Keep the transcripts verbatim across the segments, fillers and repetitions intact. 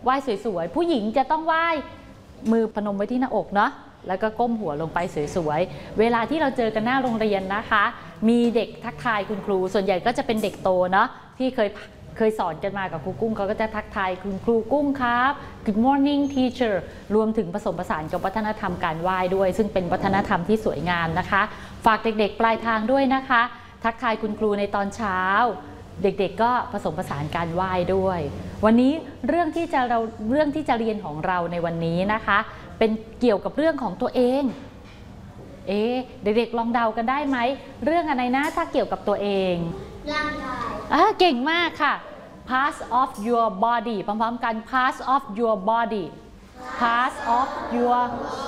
ไหว้สวยๆผู้หญิงจะต้องไหว้มือพนมไว้ที่หน้าอกเนาะแล้วก็ก้มหัวลงไปสวยๆเวลาที่เราเจอกันหน้าโรงเรียนนะคะมีเด็กทักทายคุณครูส่วนใหญ่ก็จะเป็นเด็กโตเนาะที่เคยเคยสอนกันมากับครูกุ้งเขาก็จะทักทายคุณครูกุ้งครับ Good morning teacher รวมถึงผสมผสานกับวัฒนธรรมการไหว้ด้วยซึ่งเป็นวัฒนธรรมที่สวยงามนะคะฝากเด็กๆปลายทางด้วยนะคะทักทายคุณครูในตอนเช้าเด็กๆก็ผสมผสานการไหว้ด้วยวันนี้เรื่องที่จะเราเรื่องที่จะเรียนของเราในวันนี้นะคะเป็นเกี่ยวกับเรื่องของตัวเองเอ๊ะเด็กๆลองเดากันได้ไหมเรื่องอะไรนะถ้าเกี่ยวกับตัวเองร่างกายอ่ะเก่งมากค่ะ parts of your body พร้อมๆกัน parts of your body parts of your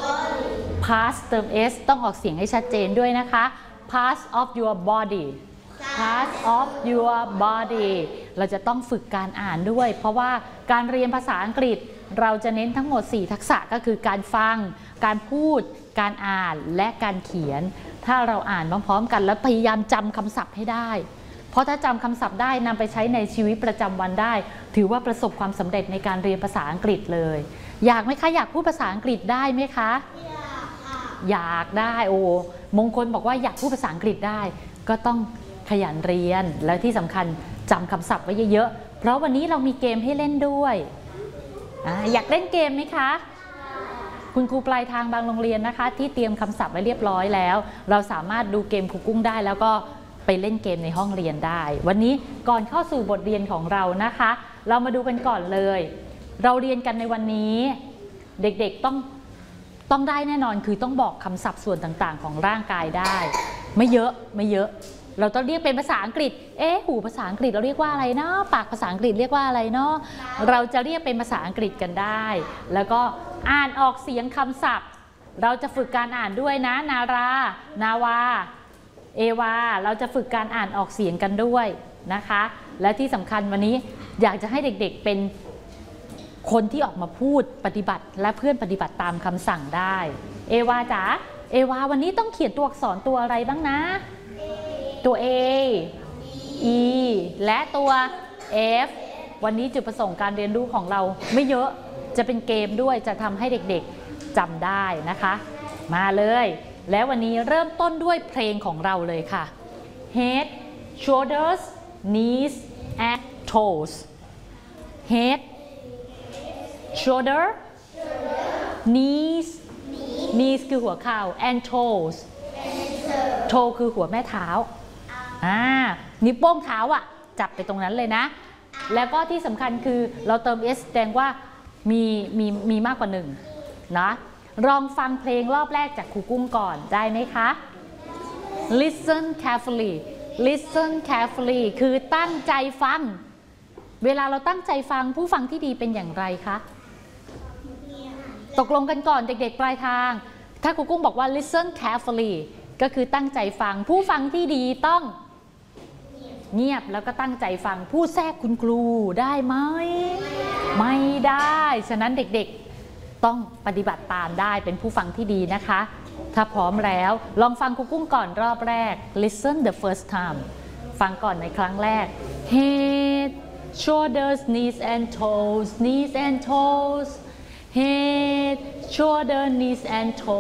parts เติม s ต้องออกเสียงให้ชัดเจนด้วยนะคะ parts of your body parts of your body เราจะต้องฝึกการอ่านด้วยเพราะว่าการเรียนภาษาอังกฤษเราจะเน้นทั้งหมดสี่ทักษะก็คือการฟังการพูดการอ่านและการเขียนถ้าเราอ่านพร้อมๆกันแล้วพยายามจำคำศัพท์ให้ได้เพราะถ้าจำคำศัพท์ได้นำไปใช้ในชีวิตประจำวันได้ถือว่าประสบความสำเร็จในการเรียนภาษาอังกฤษเลยอยากไหมคะอยากพูดภาษาอังกฤษได้ไหมคะอยากค่ะอยากได้โอ้มงคลบอกว่าอยากพูดภาษาอังกฤษได้ก็ต้องขยันเรียนและที่สำคัญจำคำศัพท์ไว้เยอะๆเพราะวันนี้เรามีเกมให้เล่นด้วยออยากเล่นเกมไหมคะคุณครูปลายทางบางโรงเรียนนะคะที่เตรียมคำศัพท์ไว้เรียบร้อยแล้วเราสามารถดูเกมครูกุ้งได้แล้วก็ไปเล่นเกมในห้องเรียนได้วันนี้ก่อนเข้าสู่บทเรียนของเรานะคะเรามาดูกันก่อนเลยเราเรียนกันในวันนี้เด็กๆต้องต้องได้แน่นอนคือต้องบอกคำศัพท์ส่วนต่างๆของร่างกายได้ไม่เยอะไม่เยอะเราต้องเรียกเป็นภาษาอังกฤษเอ๊ะหูภาษาอังกฤษเราเรียกว่าอะไรเนาะปากภาษาอังกฤษเรียกว่าอะไรเนาะเราจะเรียกเป็นภาษาอังกฤษกันได้แล้วก็อ่านออกเสียงคำศัพท์เราจะฝึกการอ่านด้วยนะนารานาวาเอวาเราจะฝึกการอ่านออกเสียงกันด้วยนะคะและที่สำคัญวันนี้อยากจะให้เด็กๆเป็นคนที่ออกมาพูดปฏิบัติและเพื่อนปฏิบัติตามคำสั่งได้เอวาจ๋าเอวาวันนี้ต้องเขียนตัวอักษรตัวอะไรบ้างนะตัว A E และตัว F วันนี้จุดประสงค์การเรียนรู้ของเราไม่เยอะจะเป็นเกมด้วยจะทำให้เด็กๆจำได้นะคะมาเลยแล้ววันนี้เริ่มต้นด้วยเพลงของเราเลยค่ะ Head shoulders knees and toes Head shoulder knees knees คือหัวเข่า and toes toe คือหัวแม่เท้าอ่านิ้วโป้งเท้าอ่ะจับไปตรงนั้นเลยนะแล้วก็ที่สำคัญคือเราเติม s แสดงว่ามีมีมีมากกว่าหนึ่งนะลองฟังเพลงรอบแรกจากครูกุ้งก่อนได้ไหมคะ listen carefully listen carefully คือตั้งใจฟังเวลาเราตั้งใจฟังผู้ฟังที่ดีเป็นอย่างไรคะตกลงกันก่อนเด็กๆปลายทางถ้าครูกุ้งบอกว่า listen carefully ก็คือตั้งใจฟังผู้ฟังที่ดีต้องเงียบแล้วก็ตั้งใจฟังพูดแทรกคุณครูได้ไหมไม่ได้ฉะนั้นเด็กๆต้องปฏิบัติตามได้เป็นผู้ฟังที่ดีนะคะถ้าพร้อมแล้วลองฟังครูกุ้งก่อนรอบแรก listen the first time ฟังก่อนในครั้งแรก head shoulders knees and toes knees and toes head shoulder knees and toes